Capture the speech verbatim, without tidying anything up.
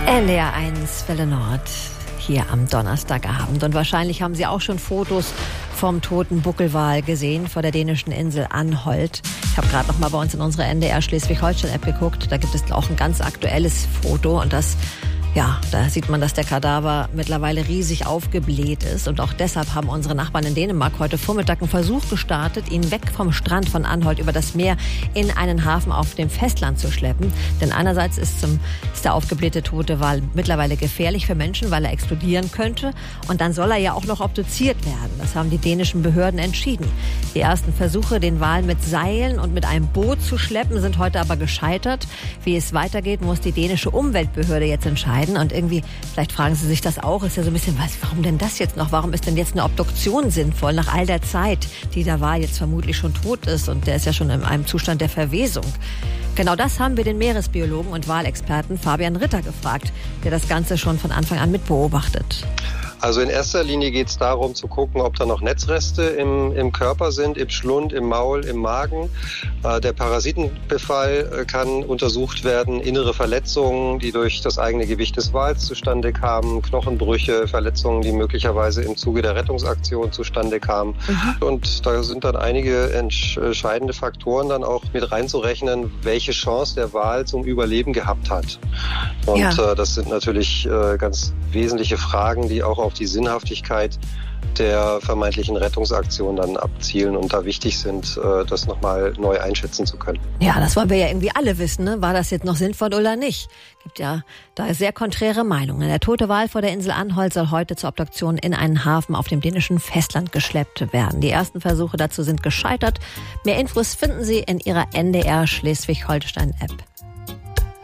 N D R eins Welle Nord hier am Donnerstagabend. Und wahrscheinlich haben Sie auch schon Fotos vom toten Buckelwal gesehen vor der dänischen Insel Anholt. Ich habe gerade noch mal bei uns in unsere N D R Schleswig-Holstein-App geguckt. Da gibt es auch ein ganz aktuelles Foto und das Ja, da sieht man, dass der Kadaver mittlerweile riesig aufgebläht ist. Und auch deshalb haben unsere Nachbarn in Dänemark heute Vormittag einen Versuch gestartet, ihn weg vom Strand von Anholt über das Meer in einen Hafen auf dem Festland zu schleppen. Denn einerseits ist, zum, ist der aufgeblähte tote Wal mittlerweile gefährlich für Menschen, weil er explodieren könnte. Und dann soll er ja auch noch obduziert werden. Das haben die dänischen Behörden entschieden. Die ersten Versuche, den Wal mit Seilen und mit einem Boot zu schleppen, sind heute aber gescheitert. Wie es weitergeht, muss die dänische Umweltbehörde jetzt entscheiden. Und irgendwie, vielleicht fragen Sie sich das auch, ist ja so ein bisschen, was, warum denn das jetzt noch? Warum ist denn jetzt eine Obduktion sinnvoll nach all der Zeit, die der Wal jetzt vermutlich schon tot ist? Und der ist ja schon in einem Zustand der Verwesung. Genau das haben wir den Meeresbiologen und Walexperten Fabian Ritter gefragt, der das Ganze schon von Anfang an mitbeobachtet. Also in erster Linie geht es darum zu gucken, ob da noch Netzreste im, im Körper sind, im Schlund, im Maul, im Magen. Äh, der Parasitenbefall äh, kann untersucht werden, innere Verletzungen, die durch das eigene Gewicht des Wals zustande kamen, Knochenbrüche, Verletzungen, die möglicherweise im Zuge der Rettungsaktion zustande kamen. Mhm. Und da sind dann einige entscheidende Faktoren dann auch mit reinzurechnen, welche Chance der Wal zum Überleben gehabt hat. Und ja. äh, das sind natürlich äh, ganz wesentliche Fragen, die auch auf die Sinnhaftigkeit der vermeintlichen Rettungsaktion dann abzielen und da wichtig sind, das nochmal neu einschätzen zu können. Ja, das wollen wir ja irgendwie alle wissen, ne? War das jetzt noch sinnvoll oder nicht? Gibt ja da sehr konträre Meinungen. Der tote Wal vor der Insel Anholt soll heute zur Obduktion in einen Hafen auf dem dänischen Festland geschleppt werden. Die ersten Versuche dazu sind gescheitert. Mehr Infos finden Sie in Ihrer N D R Schleswig-Holstein-App.